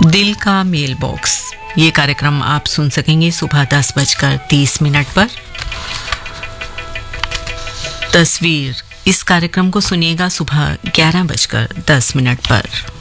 दिल का मेल बॉक्स, ये कार्यक्रम आप सुन सकेंगे सुबह 10:30 पर। तस्वीर, इस कार्यक्रम को सुनिएगा सुबह 11:10 पर।